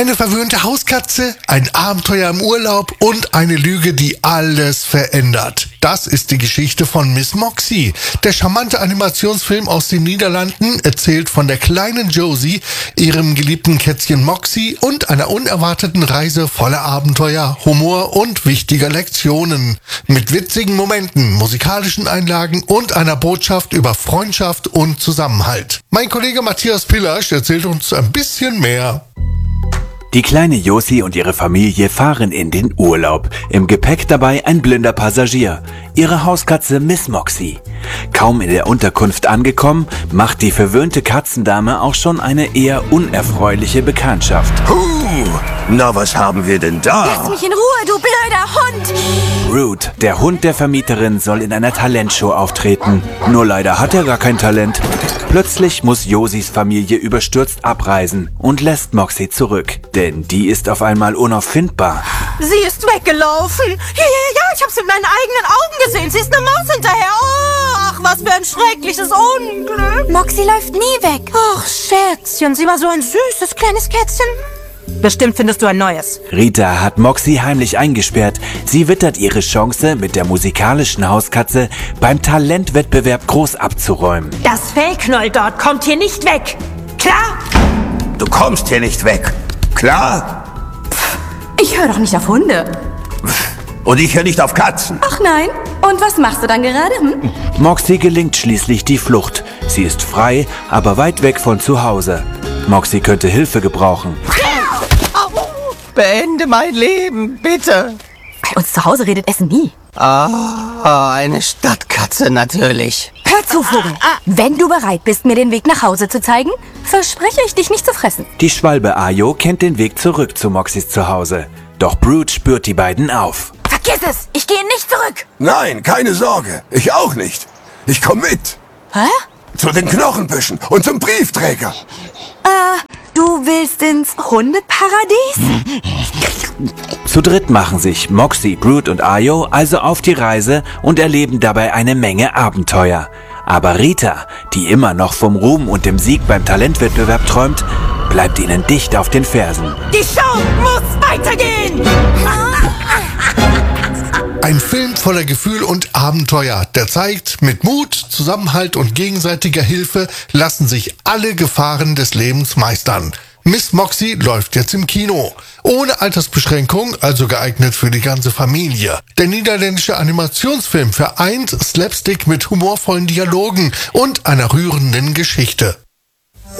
Eine verwöhnte Hauskatze, ein Abenteuer im Urlaub und eine Lüge, die alles verändert. Das ist die Geschichte von Miss Moxie. Der charmante Animationsfilm aus den Niederlanden erzählt von der kleinen Josie, ihrem geliebten Kätzchen Moxie und einer unerwarteten Reise voller Abenteuer, Humor und wichtiger Lektionen. Mit witzigen Momenten, musikalischen Einlagen und einer Botschaft über Freundschaft und Zusammenhalt. Mein Kollege Matthias Pillasch erzählt uns ein bisschen mehr. Die kleine Josie und ihre Familie fahren in den Urlaub. Im Gepäck dabei ein blinder Passagier, ihre Hauskatze Miss Moxie. Kaum in der Unterkunft angekommen, macht die verwöhnte Katzendame auch schon eine eher unerfreuliche Bekanntschaft. Na, was haben wir denn da? Lass mich in Ruhe, du blöder Hund! Root, der Hund der Vermieterin, soll in einer Talentshow auftreten. Nur leider hat er gar kein Talent. Plötzlich muss Josies Familie überstürzt abreisen und lässt Moxie zurück. Denn die ist auf einmal unauffindbar. Sie ist weggelaufen. Ja, ich hab's mit meinen eigenen Augen gesehen. Sie ist einer Maus hinterher. Oh, ach, was für ein schreckliches Unglück. Moxie läuft nie weg. Ach, Schätzchen, sie war so ein süßes kleines Kätzchen. Bestimmt findest du ein neues. Rita hat Moxie heimlich eingesperrt. Sie wittert ihre Chance, mit der musikalischen Hauskatze beim Talentwettbewerb groß abzuräumen. Das Fellknäuel dort kommt hier nicht weg. Klar? Du kommst hier nicht weg. Klar? Ich höre doch nicht auf Hunde. Und ich höre nicht auf Katzen. Ach nein. Und was machst du dann gerade? Moxie gelingt schließlich die Flucht. Sie ist frei, aber weit weg von zu Hause. Moxie könnte Hilfe gebrauchen. Beende mein Leben, bitte. Bei uns zu Hause redet Essen nie. Eine Stadtkatze natürlich. Hör zu, Vogel. Wenn du bereit bist, mir den Weg nach Hause zu zeigen, verspreche ich, dich nicht zu fressen. Die Schwalbe Ayo kennt den Weg zurück zu Moxies Zuhause. Doch Brute spürt die beiden auf. Vergiss es! Ich gehe nicht zurück! Nein, keine Sorge. Ich auch nicht. Ich komme mit. Hä? Zu den Knochenbüschen und zum Briefträger. Du willst ins Hundeparadies? Zu dritt machen sich Moxie, Brute und Ayo also auf die Reise und erleben dabei eine Menge Abenteuer. Aber Rita, die immer noch vom Ruhm und dem Sieg beim Talentwettbewerb träumt, bleibt ihnen dicht auf den Fersen. Die Show muss weitergehen! Ein Film voller Gefühl und Abenteuer, der zeigt, mit Mut, Zusammenhalt und gegenseitiger Hilfe lassen sich alle Gefahren des Lebens meistern. Miss Moxie läuft jetzt im Kino. Ohne Altersbeschränkung, also geeignet für die ganze Familie. Der niederländische Animationsfilm vereint Slapstick mit humorvollen Dialogen und einer rührenden Geschichte.